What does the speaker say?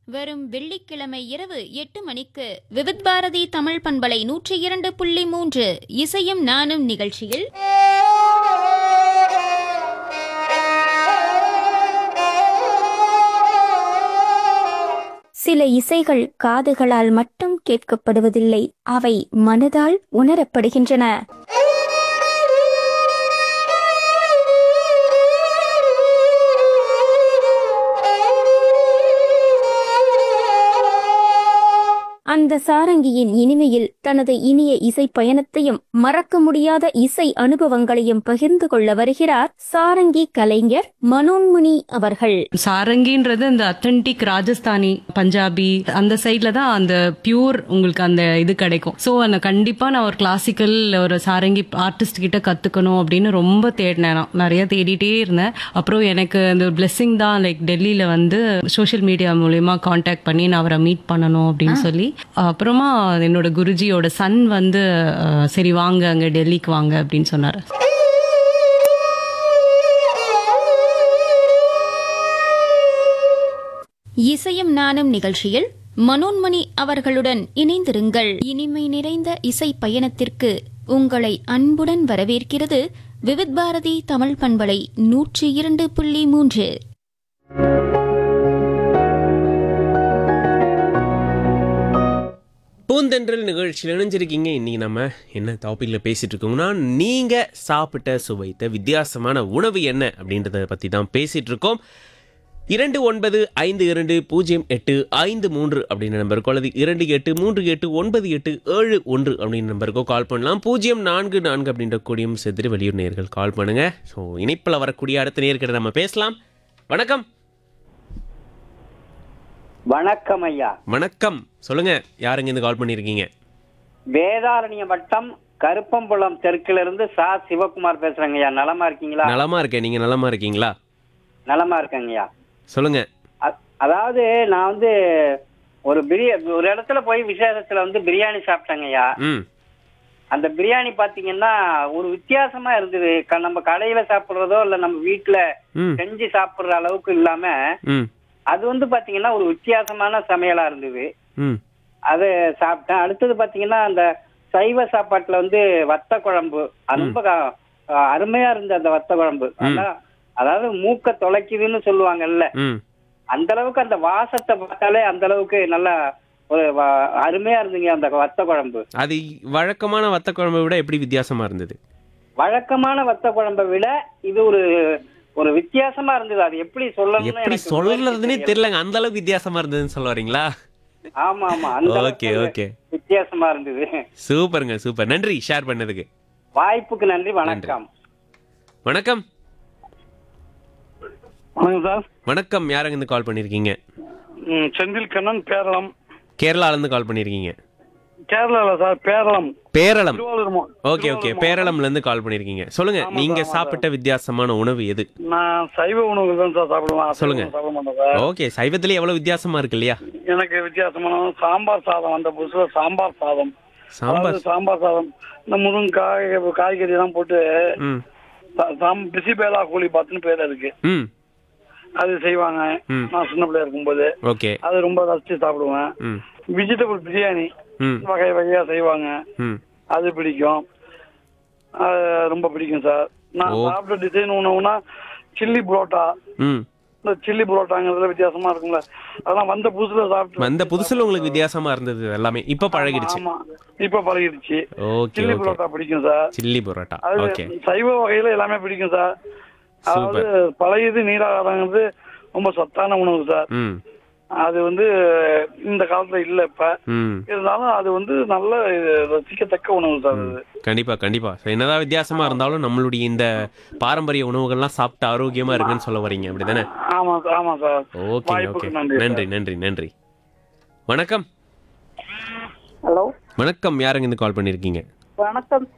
வரும் வெள்ளிக்கிழமை இரவு 8 மணிக்கு விவித் பாரதி தமிழ் பண்பலை 102.3 இசையும் நானும் நிகழ்ச்சியில் சில இசைகள் காதுகளால் மட்டும் கேட்கப்படுவதில்லை, அவை மனதால் உணரப்படுகின்றன. அந்த சாரங்கியின் இனிமையில் தனது இனிய இசை பயணத்தையும் மறக்க முடியாத இசை அனுபவங்களையும் பகிர்ந்து கொள்ள வருகிறார் சாரங்கி கலைஞர் மனோன்முனி அவர்கள். சாரங்கின்றது அந்த அத்தன்டிக் ராஜஸ்தானி பஞ்சாபி அந்த சைட்ல தான் அந்த பியூர் உங்களுக்கு அந்த இது கிடைக்கும். ஸோ கண்டிப்பா நான் ஒரு கிளாசிக்கல் ஒரு சாரங்கி ஆர்டிஸ்ட் கிட்ட கத்துக்கணும் அப்படின்னு ரொம்ப தேடினேன். நான் நிறைய தேடிட்டே இருந்தேன். அப்புறம் எனக்கு அந்த பிளெஸிங் தான் லைக் டெல்லியில வந்து சோஷியல் மீடியா மூலயமா கான்டாக்ட் பண்ணி நான் அவரை மீட் பண்ணணும் அப்படின்னு சொல்லி அப்புறமா என்னோட குருஜியோட சன் வந்து சரி வாங்க அங்க டெல்லிக்கு வாங்க அப்படின்னு சொன்னாரு. இசையும் நானும் நிகழ்ச்சியில் மனோன்மணி அவர்களுடன் இணைந்திருங்கள். இனிமை நிறைந்த இசை பயணத்திற்கு உங்களை அன்புடன் வரவேற்கிறது விவித் பாரதி தமிழ் பண்பலை 102.3. பூந்தென்றல் நிகழ்ச்சியில் இணைஞ்சிருக்கீங்க. இன்னைக்கு நம்ம என்ன டாபிக்ல பேசிட்டு இருக்கோம்னா, நீங்க சாப்பிட்ட சுவைத்த வித்தியாசமான உணவு என்ன அப்படின்றத பத்தி தான் பேசிட்டு இருக்கோம். 29520853 அப்படின்ற நம்பருக்கோ அல்லது 28389891 அப்படின்ற நம்பருக்கோ கால் பண்ணலாம். 044 அப்படின்ற கொடியும் செதுறி வெளியூர் நேர்கள் கால் பண்ணுங்க. ஸோ இணைப்பில் வரக்கூடிய அடுத்த நேர்கிட்ட நம்ம பேசலாம். வணக்கம். வணக்கம் ஐயா. வணக்கம், சொல்லுங்க, யாருங்க இருந்து கால் பண்ணிருக்கீங்க? வேதாரண்ய வட்டம் கருப்பம்புலம் தெற்குல இருந்து சா சிவகுமார் பேசுறேங்க ஐயா. நலமா இருக்கீங்களா? நலமா இருக்கேன், நீங்க நலமா இருக்கீங்களா? நலமா இருக்கேங்க ஐயா. சொல்லுங்க. அதாவது நான் வந்து ஒரு இடத்துல போய் விசேஷத்துல வந்து பிரியாணி சாப்பிட்டேங்க ஐயா. அந்த பிரியாணி பாத்தீங்கன்னா ஒரு வித்தியாசமா இருந்தது. நம்ம கடையில சாப்பிடுறதோ இல்ல நம்ம வீட்டுல செஞ்சு சாப்பிடுற அளவுக்கு இல்லாம அது வந்து பாத்தீங்கன்னா ஒரு வித்தியாசமான சமையலா இருந்தது. அது சாப்பிட்டேன். அடுத்தது பாத்தீங்கன்னா அந்த சைவ சாப்பாட்டுல வந்து வத்த குழம்பு ரொம்ப அருமையா இருந்தது. அந்த வத்த குழம்பு அதாவது மூக்க தொலைக்குதுன்னு சொல்லுவாங்கல்ல, அந்த அளவுக்கு அந்த வாசத்தை பார்த்தாலே அந்த அளவுக்கு நல்லா ஒரு அருமையா இருந்துங்க அந்த வத்த குழம்பு. அது வழக்கமான வத்த குழம்பை விட எப்படி வித்தியாசமா இருந்தது? வழக்கமான வத்த குழம்பை விட இது ஒரு வித்தியாசமா இருந்தது. அது எப்படி சொல்றதுன்னே தெரியலங்க, அந்த அளவுக்கு வித்தியாசமா இருந்ததுன்னு சொல்ல வரீங்களா? ஆமா ஆமா, அந்த ஓகே ஓகே, வித்தியாசமா இருந்தது. சூப்பருங்க, சூப்பர். நன்றி ஷேர் பண்ணதுக்கு. வாய்ப்புக்கு நன்றி. வணக்கம். வணக்கம். வணக்கம் சார். வணக்கம், யாருங்க இருந்து கால் பண்ணிருக்கீங்க? செந்தில் கண்ணன், பேரளம். கேரளால இருந்து கால் பண்ணிருக்கீங்க? கேரளால sir, Peralam. Peralam. Okay okay, பேரளம்ல இருந்து கால் பண்ணிருக்கீங்க. சொல்லுங்க, நீங்க சாப்பிட்ட வித்தியாசமான உணவு எது? நான் சைவ உணவு தான் சார் சாப்பிடுவேன். சொல்லுங்க. ஓகே, சைவத்திலே எவ்வளவு வித்தியாசமா இருக்கு இல்லையா? எனக்கு வித்தியாசமான சாம்பார் சாதம், அந்த புதுசுல சாம்பார் சாதம். சாம்பார் சாதம் இந்த முருங்காய் காய்கறி எல்லாம் போட்டு பிசிபேலா கூலி பாத்துன்னு பேர் இருக்கு. அது செய்வாங்க. நான் சின்ன பிள்ளையா இருக்கும்போது அது ரொம்ப ரசிச்சு சாப்பிடுவேன். வெஜிடபிள் பிரியாணி வகை வகையா செய்வாங்க, அது பிடிக்கும். ரொம்ப பிடிக்கும் சார். நான் சாப்பிட்ட டிசைன் உணவுனா சில்லி புரோட்டா. இந்த சில்லி புரோட்டாங்கிறதுல வித்தியாசமா இருக்கும்ல, அதெல்லாம் வந்த புதுசுல சாப்பிட்டு வந்த புதுசுல உங்களுக்கு வித்தியாசமா இருந்தது எல்லாமே. இப்ப பழகிடுச்சு. ஆமா, இப்ப பழகிடுச்சு. சில்லி புரோட்டா பிடிக்கும் சார். சில்லி புரோட்டா சைவ வகையில எல்லாமே பிடிக்கும் சார். அதாவது பழையது நீராகாரங்கிறது ரொம்ப சத்தான உணவு சார். அது வந்து இந்த காலத்துல இல்ல இப்ப இருந்தாலும் அது வந்து நல்ல ரசிக்கத்தக்க உணவு சார். கண்டிப்பா கண்டிப்பா. என்னதான் வித்தியாசமா இருந்தாலும் நம்மளுடைய இந்த பாரம்பரிய உணவுகள்லாம் சாப்பிட்டு ஆரோக்கியமா இருக்குன்னு சொல்ல வரீங்க, அப்படிதானே? ஆமா ஆமா சார். ஓகே ஓகே, நன்றி நன்றி நன்றி. வணக்கம். ஹலோ, வணக்கம், யாருங்க இருந்து கால் பண்ணிருக்கீங்க? வணக்கம்.